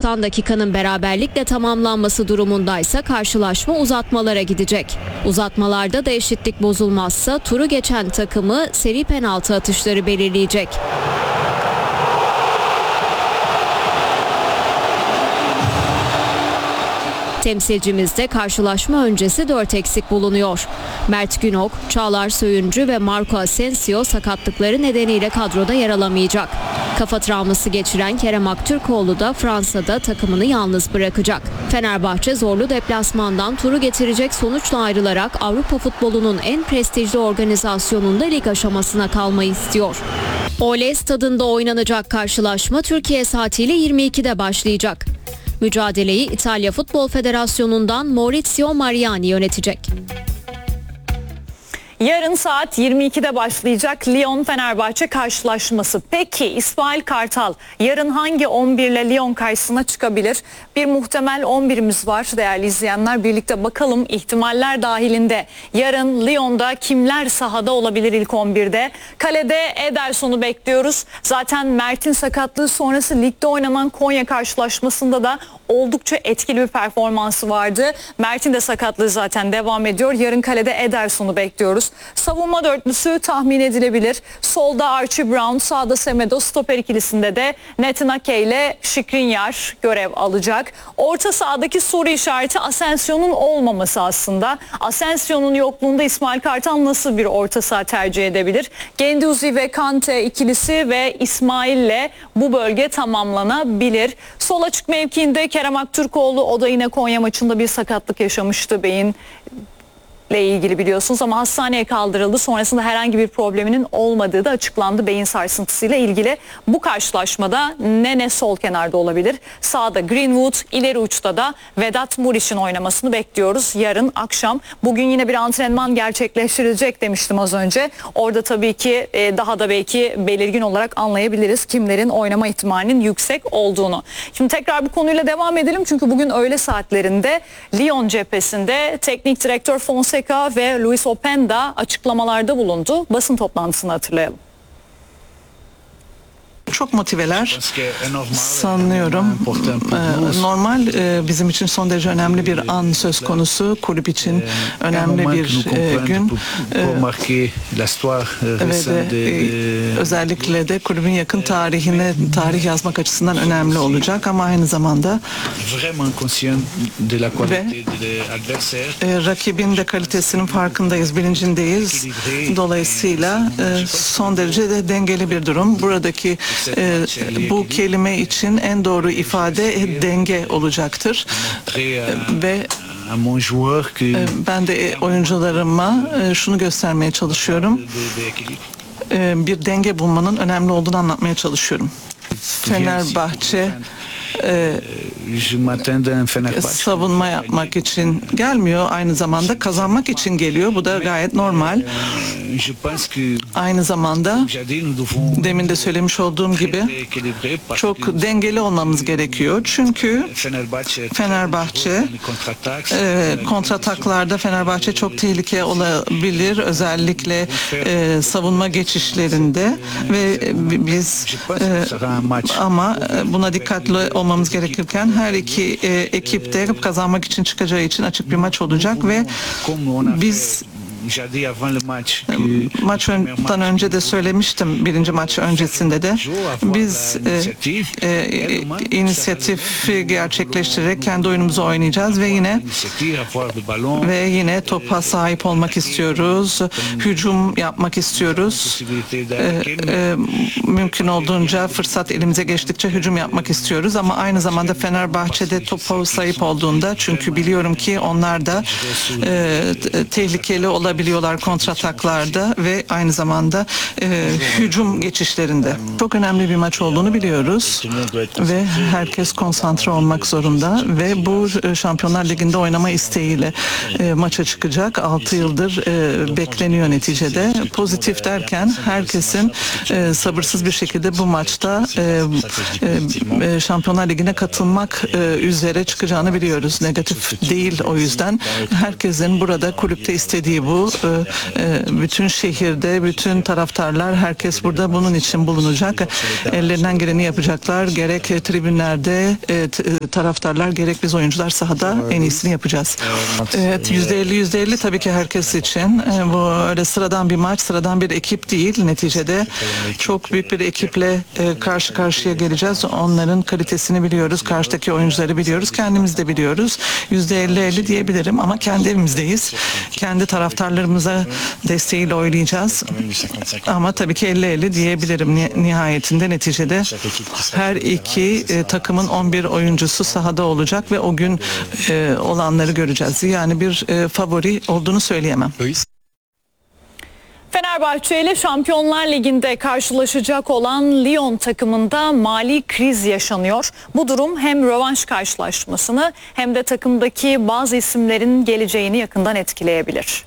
90 dakikanın beraberlikle tamamlanması durumundaysa karşılaşma uzatmalara gidecek. Uzatmalarda da eşitlik bozulmazsa turu geçen takımı seri penaltı atışları belirleyecek. Temsilcimizde karşılaşma öncesi 4 eksik bulunuyor. Mert Günok, Çağlar Söyüncü ve Marco Asensio sakatlıkları nedeniyle kadroda yer alamayacak. Kafa travması geçiren Kerem Aktürkoğlu da Fransa'da takımını yalnız bırakacak. Fenerbahçe zorlu deplasmandan turu getirecek sonuçla ayrılarak Avrupa futbolunun en prestijli organizasyonunda lig aşamasına kalmayı istiyor. Oley Stadı'nda oynanacak karşılaşma Türkiye saatiyle 22'de başlayacak. Mücadeleyi İtalya Futbol Federasyonu'ndan Maurizio Mariani yönetecek. Yarın saat 22'de başlayacak Lyon-Fenerbahçe karşılaşması. Peki İsmail Kartal yarın hangi 11 ile Lyon karşısına çıkabilir? Bir muhtemel 11'imiz var değerli izleyenler. Birlikte bakalım ihtimaller dahilinde. Yarın Lyon'da kimler sahada olabilir ilk 11'de? Kalede Ederson'u bekliyoruz. Zaten Mert'in sakatlığı sonrası ligde oynanan Konya karşılaşmasında da oldukça etkili bir performansı vardı. Mert'in de sakatlığı zaten devam ediyor. Yarın kalede Ederson'u bekliyoruz. Savunma dörtlüsü tahmin edilebilir. Solda Archie Brown, sağda Semedo, stoper ikilisinde de Nathan Ake ile Skriniar görev alacak. Orta sahadaki soru işareti Asensio'nun olmaması aslında. Asensio'nun yokluğunda İsmail Kartal nasıl bir orta saha tercih edebilir? Guendouzi ve Kante ikilisi ve İsmail'le bu bölge tamamlanabilir. Sol açık mevkiinde Kerem Aktürkoğlu, o da yine Konya maçında bir sakatlık yaşamıştı beyinle ilgili biliyorsunuz ama hastaneye kaldırıldı. Sonrasında herhangi bir probleminin olmadığı da açıklandı beyin sarsıntısıyla ilgili. Bu karşılaşmada Nene sol kenarda olabilir. Sağda Greenwood, ileri uçta da Vedat Muriç'in oynamasını bekliyoruz yarın akşam. Bugün yine bir antrenman gerçekleştirilecek demiştim az önce. Orada tabii ki daha da belki belirgin olarak anlayabiliriz kimlerin oynama ihtimalinin yüksek olduğunu. Şimdi tekrar bu konuyla devam edelim çünkü bugün öğle saatlerinde Lyon cephesinde teknik direktör Fonseca ve Luis Openda açıklamalarda bulundu. Basın toplantısını hatırlayalım. Çok motiveler sanıyorum. Normal bizim için son derece önemli bir an söz konusu. Kulüp için önemli bir gün. Özellikle de kulübün yakın tarihine tarih yazmak açısından önemli olacak ama aynı zamanda rakibin de kalitesinin farkındayız, bilincindeyiz. Dolayısıyla son derece de dengeli bir durum. Buradaki bu kelime için en doğru ifade denge olacaktır. Ve ben de oyuncularıma şunu göstermeye çalışıyorum. Bir denge bulmanın önemli olduğunu anlatmaya çalışıyorum. Fenerbahçe savunma yapmak için gelmiyor, aynı zamanda kazanmak için geliyor. Bu da gayet normal. Aynı zamanda demin de söylemiş olduğum gibi çok dengeli olmamız gerekiyor. Çünkü Fenerbahçe kontrataklarda Fenerbahçe çok tehlike olabilir. Özellikle savunma geçişlerinde ve biz ama buna dikkatli olmamız gerekirken her iki ekip de kazanmak için çıkacağı için açık bir maç olacak ve biz maçtan önce de söylemiştim, birinci maç öncesinde de biz inisiyatifi gerçekleştirerek kendi oyunumuzu oynayacağız ve yine topa sahip olmak istiyoruz, hücum yapmak istiyoruz, mümkün olduğunca fırsat elimize geçtikçe hücum yapmak istiyoruz ama aynı zamanda Fenerbahçe'de topa sahip olduğunda, çünkü biliyorum ki onlar da tehlikeli olabiliyorlar kontrataklarda ve aynı zamanda hücum geçişlerinde. Çok önemli bir maç olduğunu biliyoruz ve herkes konsantre olmak zorunda ve bu Şampiyonlar Ligi'nde oynama isteğiyle maça çıkacak. 6 yıldır bekleniyor neticede. Pozitif derken herkesin sabırsız bir şekilde bu maçta Şampiyonlar Ligi'ne katılmak üzere çıkacağını biliyoruz. Negatif değil o yüzden. Herkesin burada kulüpte istediği bu. bu bütün şehirde, bütün taraftarlar, herkes burada bunun için bulunacak. Ellerinden geleni yapacaklar. Gerek tribünlerde taraftarlar, gerek biz oyuncular sahada en iyisini yapacağız. Evet, %50 tabii ki herkes için. Bu öyle sıradan bir maç, sıradan bir ekip değil. Neticede çok büyük bir ekiple karşı karşıya geleceğiz. Onların kalitesini biliyoruz. Karşıdaki oyuncuları biliyoruz. Kendimiz de biliyoruz. %50 diyebilirim ama kendi evimizdeyiz. Kendi taraftarlarımıza desteğiyle oynayacağız. Ama tabii ki 50-50 diyebilirim. Nihayetinde neticede her iki takımın 11 oyuncusu sahada olacak ve o gün olanları göreceğiz. Yani bir favori olduğunu söyleyemem. Fenerbahçe ile Şampiyonlar Ligi'nde karşılaşacak olan Lyon takımında mali kriz yaşanıyor. Bu durum hem rövanş karşılaşmasını hem de takımdaki bazı isimlerin geleceğini yakından etkileyebilir.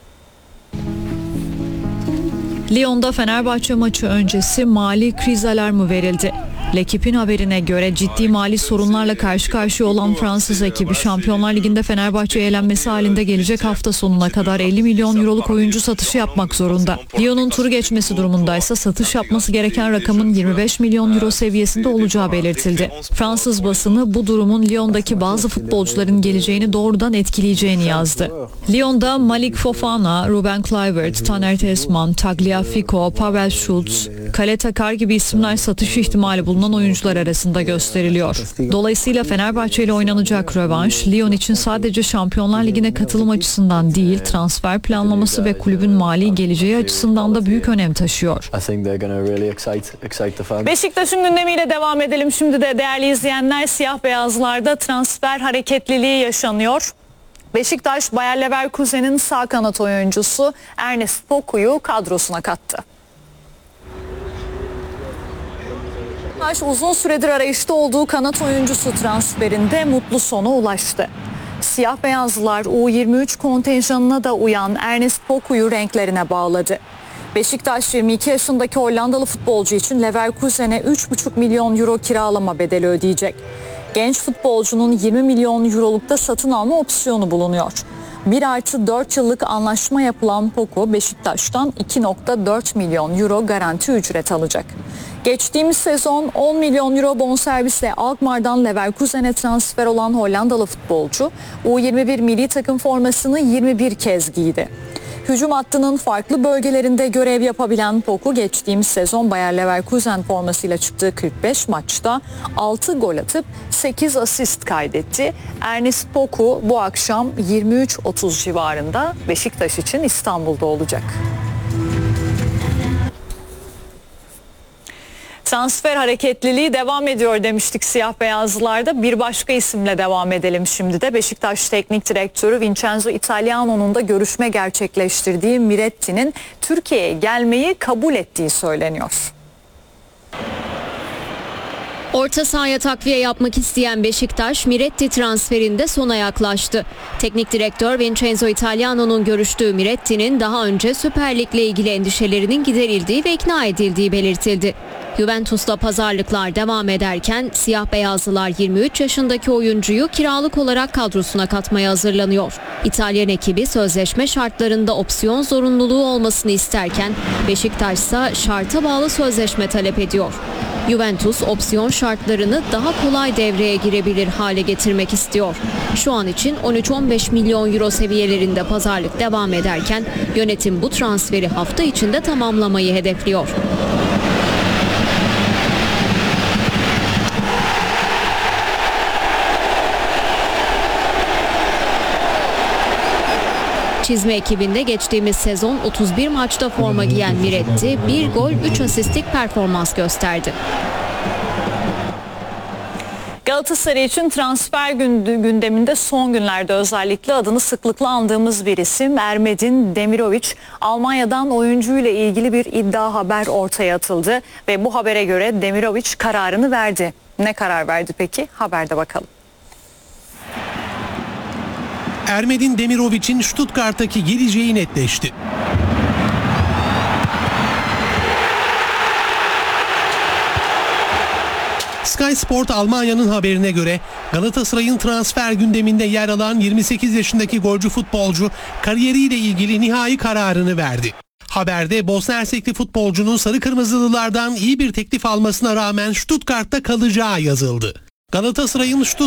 Lyon'da Fenerbahçe maçı öncesi mali kriz alarmı verildi. L'Equipe'in haberine göre ciddi mali sorunlarla karşı karşıya olan Fransız ekibi Şampiyonlar Ligi'nde Fenerbahçe'ye elenmesi halinde gelecek hafta sonuna kadar 50 milyon euroluk oyuncu satışı yapmak zorunda. Lyon'un turu geçmesi durumundaysa satış yapması gereken rakamın 25 milyon euro seviyesinde olacağı belirtildi. Fransız basını bu durumun Lyon'daki bazı futbolcuların geleceğini doğrudan etkileyeceğini yazdı. Lyon'da Malik Fofana, Ruben Kluivert, Taner Tessmann, Tagliafico, Pavel Schulz, Kale Takar gibi isimler satış ihtimali bulunan oyuncular arasında gösteriliyor. Dolayısıyla Fenerbahçe ile oynanacak rövanş, Lyon için sadece Şampiyonlar Ligi'ne katılım açısından değil, transfer planlaması ve kulübün mali geleceği açısından da büyük önem taşıyor. Beşiktaş'ın gündemiyle devam edelim. Şimdi de değerli izleyenler, siyah beyazlarda transfer hareketliliği yaşanıyor. Beşiktaş, Bayer Leverkusen'in sağ kanat oyuncusu Ernest Poku'yu kadrosuna kattı. Beşiktaş uzun süredir arayışta olduğu kanat oyuncusu transferinde mutlu sona ulaştı. Siyah beyazlılar U23 kontenjanına da uyan Ernest Poku'yu renklerine bağladı. Beşiktaş 22 yaşındaki Hollandalı futbolcu için Leverkusen'e 3,5 milyon euro kiralama bedeli ödeyecek. Genç futbolcunun 20 milyon eurolukta satın alma opsiyonu bulunuyor. 1+4 yıllık anlaşma yapılan Poku Beşiktaş'tan 2,4 milyon euro garanti ücret alacak. Geçtiğimiz sezon 10 milyon euro bonservisle Alkmaar'dan Leverkusen'e transfer olan Hollandalı futbolcu U21 milli takım formasını 21 kez giydi. Hücum hattının farklı bölgelerinde görev yapabilen Poku geçtiğimiz sezon Bayer Leverkusen formasıyla çıktığı 45 maçta 6 gol atıp 8 asist kaydetti. Ernest Poku bu akşam 23.30 civarında Beşiktaş için İstanbul'da olacak. Transfer hareketliliği devam ediyor demiştik siyah beyazlılarda. Bir başka isimle devam edelim şimdi de. Beşiktaş Teknik Direktörü Vincenzo Italiano'nun da görüşme gerçekleştirdiği Miretti'nin Türkiye'ye gelmeyi kabul ettiği söyleniyor. Orta sahaya takviye yapmak isteyen Beşiktaş, Miretti transferinde sona yaklaştı. Teknik direktör Vincenzo Italiano'nun görüştüğü Miretti'nin daha önce Süper Lig'le ilgili endişelerinin giderildiği ve ikna edildiği belirtildi. Juventus'la pazarlıklar devam ederken siyah beyazlılar 23 yaşındaki oyuncuyu kiralık olarak kadrosuna katmaya hazırlanıyor. İtalyan ekibi sözleşme şartlarında opsiyon zorunluluğu olmasını isterken Beşiktaş ise şarta bağlı sözleşme talep ediyor. Juventus opsiyon şartlarını daha kolay devreye girebilir hale getirmek istiyor. Şu an için 13-15 milyon euro seviyelerinde pazarlık devam ederken yönetim bu transferi hafta içinde tamamlamayı hedefliyor. Çizme ekibinde geçtiğimiz sezon 31 maçta forma giyen Miretti 1 gol 3 asistlik performans gösterdi. Galatasaray için transfer gündeminde son günlerde özellikle adını sıklıkla andığımız bir isim Ermedin Demirovic. Almanya'dan oyuncuyla ilgili bir iddia haber ortaya atıldı ve bu habere göre Demirovic kararını verdi. Ne karar verdi peki? Haberde bakalım. Ermedin Demirovic'in Stuttgart'taki geleceği netleşti. Sky Sport Almanya'nın haberine göre Galatasaray'ın transfer gündeminde yer alan 28 yaşındaki golcü futbolcu kariyeriyle ilgili nihai kararını verdi. Haberde Bosna Hersekli futbolcunun sarı kırmızılılardan iyi bir teklif almasına rağmen Stuttgart'ta kalacağı yazıldı. Galatasaray'ın